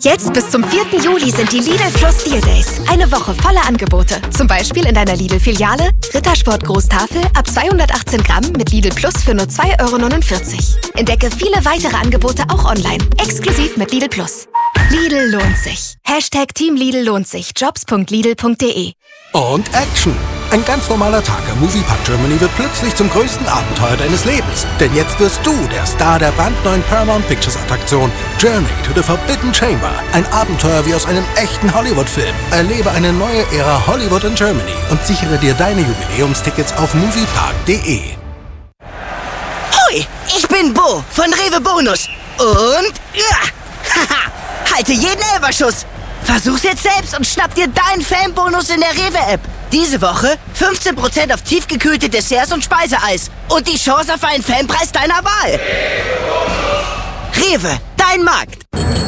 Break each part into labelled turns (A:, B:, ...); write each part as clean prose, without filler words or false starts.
A: Jetzt bis zum 4. Juli sind die Lidl Plus Deal Days. Eine Woche voller Angebote. Zum Beispiel in deiner Lidl-Filiale Rittersport Großtafel ab 218 Gramm mit Lidl Plus für nur 2,49 €. Entdecke viele weitere Angebote auch online. Exklusiv mit Lidl Plus. Lidl lohnt sich. #Team Lidl lohnt sich. Jobs.lidl.de.
B: Und Action! Ein ganz normaler Tag im Moviepark Germany wird plötzlich zum größten Abenteuer deines Lebens. Denn jetzt wirst du der Star der brandneuen Paramount Pictures Attraktion Journey to the Forbidden Chamber. Ein Abenteuer wie aus einem echten Hollywood-Film. Erlebe eine neue Ära Hollywood in Germany und sichere dir deine Jubiläumstickets auf moviepark.de.
C: Hoi, ich bin Bo von Rewe Bonus. Und halte jeden Elferschuss. Versuch's jetzt selbst und schnapp dir deinen Fanbonus in der Rewe-App. Diese Woche 15% auf tiefgekühlte Desserts und Speiseeis. Und die Chance auf einen Fanpreis deiner Wahl. Rewe, dein Markt.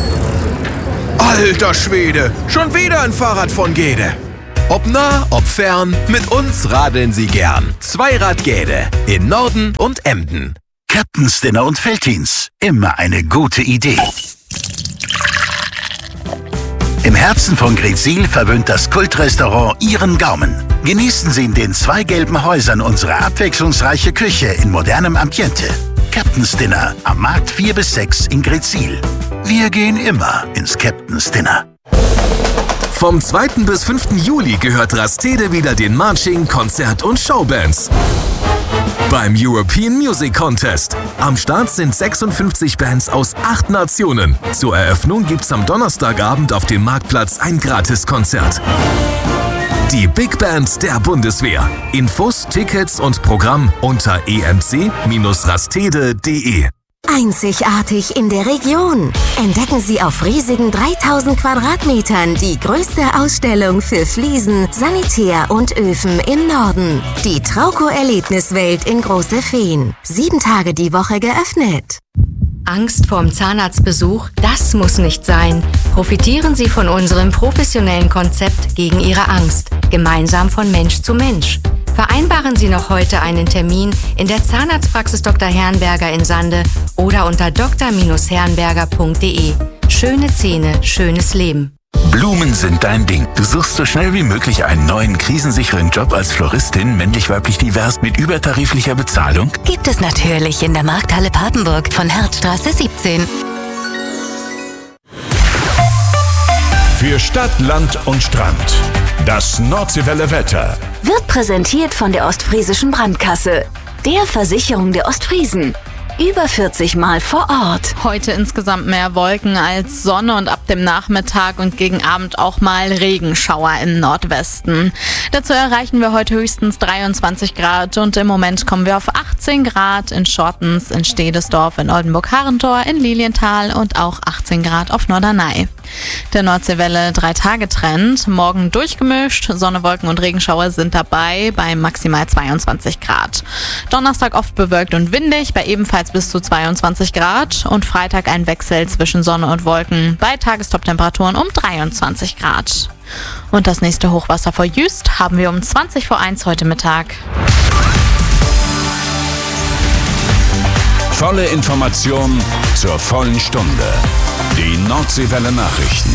D: Alter Schwede, schon wieder ein Fahrrad von Gede. Ob nah, ob fern, mit uns radeln Sie gern. Zweirad Gede, in Norden und Emden.
E: Captain's Dinner und Veltins, immer eine gute Idee. Im Herzen von Greetsiel verwöhnt das Kultrestaurant Ihren Gaumen. Genießen Sie in den 2 gelben Häusern unsere abwechslungsreiche Küche in modernem Ambiente. Captain's Dinner am Markt 4 bis 6 in Greetsiel. Wir gehen immer ins Captain's Dinner.
F: Vom 2. bis 5. Juli gehört Rastede wieder den Marching, Konzert- und Showbands. Beim European Music Contest. Am Start sind 56 Bands aus 8 Nationen. Zur Eröffnung gibt's am Donnerstagabend auf dem Marktplatz ein Gratiskonzert. Die Big Band der Bundeswehr. Infos, Tickets und Programm unter emc-rastede.de.
G: Einzigartig in der Region. Entdecken Sie auf riesigen 3000 Quadratmetern die größte Ausstellung für Fliesen, Sanitär und Öfen im Norden. Die Trauco-Erlebniswelt in Große Feen. 7 Tage die Woche geöffnet.
H: Angst vorm Zahnarztbesuch? Das muss nicht sein. Profitieren Sie von unserem professionellen Konzept gegen Ihre Angst. Gemeinsam von Mensch zu Mensch. Vereinbaren Sie noch heute einen Termin in der Zahnarztpraxis Dr. Herrenberger in Sande oder unter dr-herrenberger.de. Schöne Zähne, schönes Leben.
E: Blumen sind dein Ding. Du suchst so schnell wie möglich einen neuen, krisensicheren Job als Floristin, männlich-weiblich divers mit übertariflicher Bezahlung?
G: Gibt es natürlich in der Markthalle Papenburg von Herzstraße 17.
I: Für Stadt, Land und Strand. Das Nordseewelle Wetter.
G: Wird präsentiert von der Ostfriesischen Brandkasse, der Versicherung der Ostfriesen. Über 40 Mal vor Ort.
J: Heute insgesamt mehr Wolken als Sonne und ab dem Nachmittag und gegen Abend auch mal Regenschauer im Nordwesten. Dazu erreichen wir heute höchstens 23 Grad und im Moment kommen wir auf 18 Grad in Schortens, in Stedesdorf, in Oldenburg-Harentor, in Lilienthal und auch 18 Grad auf Norderney. Der Nordseewelle 3-Tage-Trend. Morgen durchgemischt, Sonne, Wolken und Regenschauer sind dabei bei maximal 22 Grad. Donnerstag oft bewölkt und windig bei ebenfalls bis zu 22 Grad und Freitag ein Wechsel zwischen Sonne und Wolken bei Tagestoptemperaturen um 23 Grad. Und das nächste Hochwasser vor Jüst haben wir um 20 vor 1 heute Mittag.
I: Volle Information zur vollen Stunde. Die Nordseewelle Nachrichten.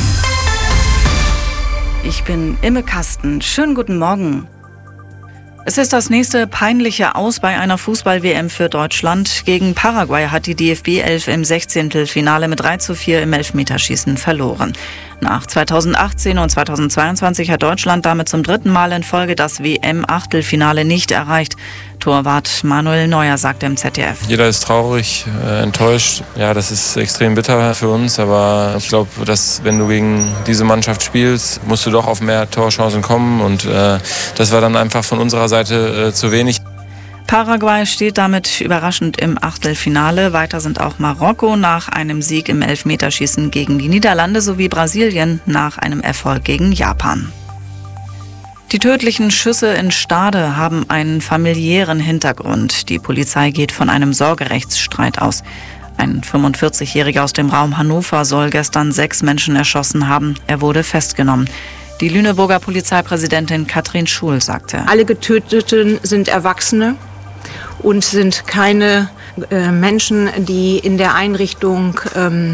K: Ich bin Imme Kasten. Schönen guten Morgen. Es ist das nächste peinliche Aus bei einer Fußball-WM für Deutschland. Gegen Paraguay hat die DFB 11 im 16. mit 3:4 im Elfmeterschießen verloren. Nach 2018 und 2022 hat Deutschland damit zum 3. Mal in Folge das WM-Achtelfinale nicht erreicht. Torwart Manuel Neuer sagte im ZDF.
L: Jeder ist traurig, enttäuscht. Ja, das ist extrem bitter für uns, aber ich glaube, dass wenn du gegen diese Mannschaft spielst, musst du doch auf mehr Torchancen kommen und das war dann einfach von unserer Seite zu wenig.
K: Paraguay steht damit überraschend im Achtelfinale. Weiter sind auch Marokko nach einem Sieg im Elfmeterschießen gegen die Niederlande sowie Brasilien nach einem Erfolg gegen Japan. Die tödlichen Schüsse in Stade haben einen familiären Hintergrund. Die Polizei geht von einem Sorgerechtsstreit aus. Ein 45-Jähriger aus dem Raum Hannover soll gestern 6 Menschen erschossen haben. Er wurde festgenommen. Die Lüneburger Polizeipräsidentin Katrin Schul sagte:
M: Alle Getöteten sind Erwachsene und sind keine Menschen, die in der Einrichtung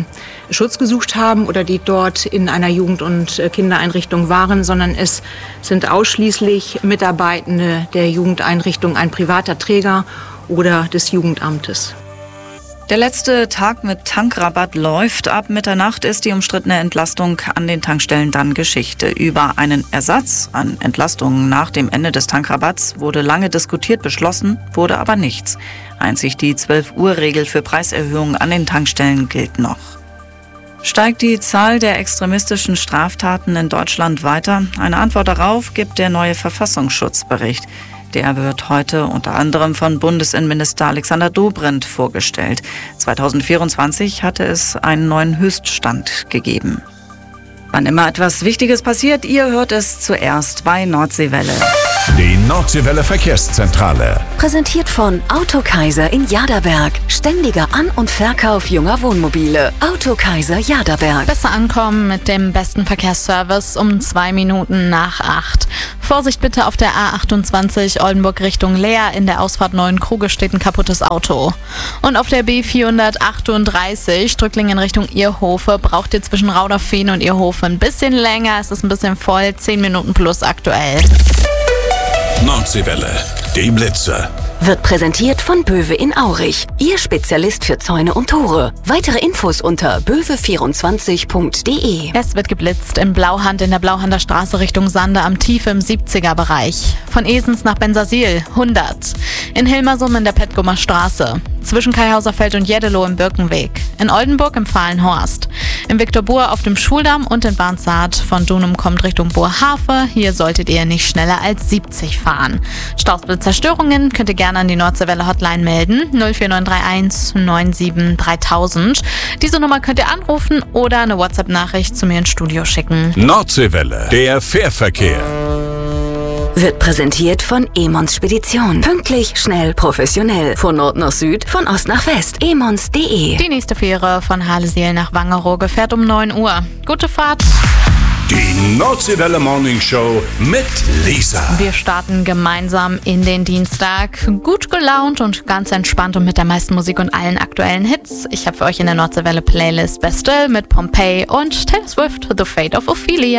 M: Schutz gesucht haben oder die dort in einer Jugend- und Kindereinrichtung waren, sondern es sind ausschließlich Mitarbeitende der Jugendeinrichtung, ein privater Träger oder des Jugendamtes.
K: Der letzte Tag mit Tankrabatt läuft. Ab Mitternacht ist die umstrittene Entlastung an den Tankstellen dann Geschichte. Über einen Ersatz an Entlastungen nach dem Ende des Tankrabatts wurde lange diskutiert, beschlossen wurde aber nichts. Einzig die 12-Uhr-Regel für Preiserhöhungen an den Tankstellen gilt noch. Steigt die Zahl der extremistischen Straftaten in Deutschland weiter? Eine Antwort darauf gibt der neue Verfassungsschutzbericht. Der wird heute unter anderem von Bundesinnenminister Alexander Dobrindt vorgestellt. 2024 hatte es einen neuen Höchststand gegeben. Wann immer etwas Wichtiges passiert, ihr hört es zuerst bei Nordseewelle.
I: Die Nordseewelle Verkehrszentrale.
G: Präsentiert von Autokaiser in Jaderberg. Ständiger An- und Verkauf junger Wohnmobile. Autokaiser Jaderberg.
J: Besser ankommen mit dem besten Verkehrsservice um 2 Minuten nach 8. Vorsicht bitte auf der A28 Oldenburg Richtung Leer. In der Ausfahrt Neuenkruge steht ein kaputtes Auto. Und auf der B438 Drücklingen Richtung Irhofe braucht ihr zwischen Rauderfehn und Irhofe ein bisschen länger. Es ist ein bisschen voll, 10 Minuten plus aktuell.
I: Nordseewelle, die Blitze.
G: Wird präsentiert von Böwe in Aurich. Ihr Spezialist für Zäune und Tore. Weitere Infos unter böwe24.de.
J: Es wird geblitzt in Blauhand in der Blauhander Straße Richtung Sande am Tief im 70er-Bereich. Von Esens nach Bensersiel 100. In Hilmersum in der Petgomer Straße. Zwischen Kaihauserfeld und Jeddelo im Birkenweg. In Oldenburg im Fahlenhorst. In Viktorbuhr auf dem Schuldamm und in Barnsaat von Dunum kommt Richtung Boerhaave. Hier solltet ihr nicht schneller als 70 fahren. Staus mit Zerstörungen könnt ihr gerne an die Nordseewelle Hotline melden. 04931 97 3000. Diese Nummer könnt ihr anrufen oder eine WhatsApp-Nachricht zu mir ins Studio schicken.
I: Nordseewelle, der Fährverkehr.
G: Wird präsentiert von Emons Spedition. Pünktlich, schnell, professionell. Von Nord nach Süd, von Ost nach West. emons.de.
J: Die nächste Fähre von Halesiel nach Wangerooge fährt um 9 Uhr. Gute Fahrt.
I: Die Nordseewelle Morning Show mit Lisa.
J: Wir starten gemeinsam in den Dienstag. Gut gelaunt und ganz entspannt und mit der meisten Musik und allen aktuellen Hits. Ich habe für euch in der Nordseewelle Playlist Bastille mit Pompeii und Taylor Swift The Fate of Ophelia.